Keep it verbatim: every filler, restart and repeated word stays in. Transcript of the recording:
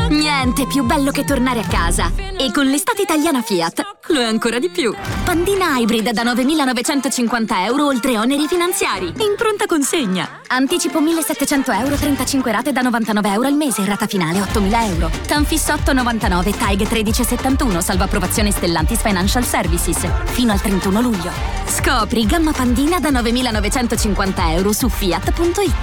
Niente più bello che tornare a casa. E con l'estate italiana Fiat lo è ancora di più. Pandina Hybrid da novemilanovecentocinquanta euro oltre oneri finanziari. In pronta consegna. Anticipo millesettecento euro, trentacinque rate da novantanove euro al mese. Rata finale ottomila euro. Tanfis otto novantanove, T A G tredici settantuno. Salva approvazione Stellantis Financial Services. Fino al trentuno luglio. Scopri gamma Pandina da novemilanovecentocinquanta euro su fiat punto it.